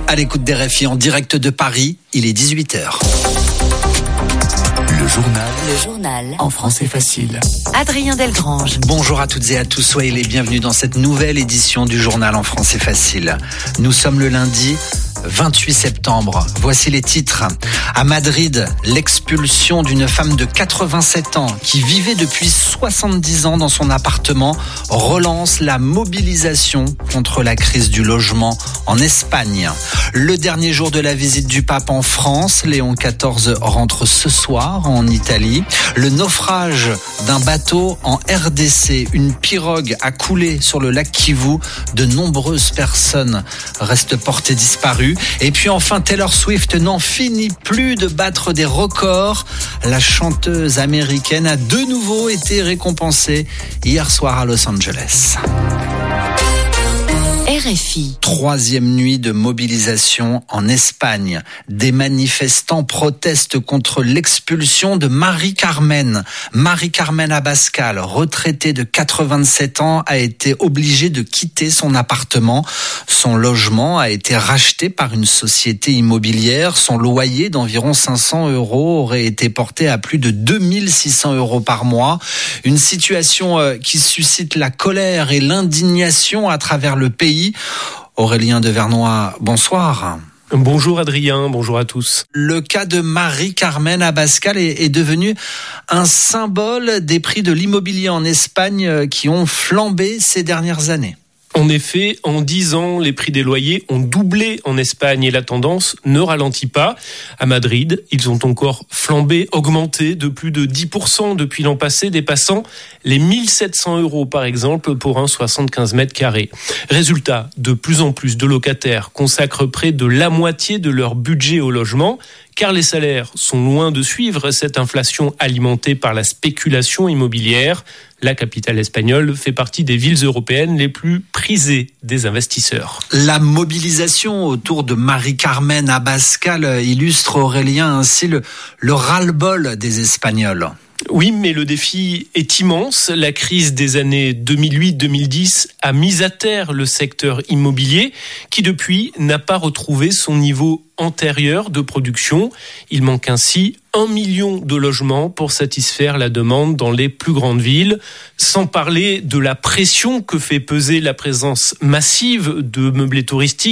À l'écoute des RFI en direct de Paris, il est 18h. Le journal en français facile. Adrien Delgrange. Bonjour à toutes et à tous, soyez les bienvenus dans cette nouvelle édition du journal en français facile. Nous sommes le lundi 28 septembre. Voici les titres. À Madrid, l'expulsion d'une femme de 87 ans qui vivait depuis 70 ans dans son appartement relance la mobilisation contre la crise du logement en Espagne. Le dernier jour de la visite du pape en France, Léon XIV rentre ce soir en Italie. Le naufrage d'un bateau en RDC, une pirogue a coulé sur le lac Kivu. De nombreuses personnes restent portées disparues. Et puis enfin, Taylor Swift n'en finit plus de battre des records. La chanteuse américaine a de nouveau été récompensée hier soir à Los Angeles. RFI. Troisième nuit de mobilisation en Espagne. Des manifestants protestent contre l'expulsion de Marie-Carmen. Marie-Carmen Abascal, retraitée de 87 ans, a été obligée de quitter son appartement. Son logement a été racheté par une société immobilière. Son loyer d'environ 500 € aurait été porté à plus de 2600 € par mois. Une situation qui suscite la colère et l'indignation à travers le pays. Aurélien de Vernois, bonsoir. Bonjour Adrien, bonjour à tous. Le cas de Marie-Carmen Abascal est devenu un symbole des prix de l'immobilier en Espagne qui ont flambé ces dernières années. En effet, en 10 ans, les prix des loyers ont doublé en Espagne et la tendance ne ralentit pas. À Madrid, ils ont encore flambé, augmenté de plus de 10% depuis l'an passé, dépassant les 1700 € par exemple pour un 75 mètres carrés. Résultat, de plus en plus de locataires consacrent près de la moitié de leur budget au logement, car les salaires sont loin de suivre cette inflation alimentée par la spéculation immobilière. La capitale espagnole fait partie des villes européennes les plus prisées des investisseurs. La mobilisation autour de Marie-Carmen Abascal illustre, Aurélien, ainsi le ras-le-bol des Espagnols. Oui, mais le défi est immense. La crise des années 2008-2010 a mis à terre le secteur immobilier qui, depuis, n'a pas retrouvé son niveau antérieur de production. Il manque ainsi 1 million de logements pour satisfaire la demande dans les plus grandes villes, sans parler de la pression que fait peser la présence massive de meublés touristiques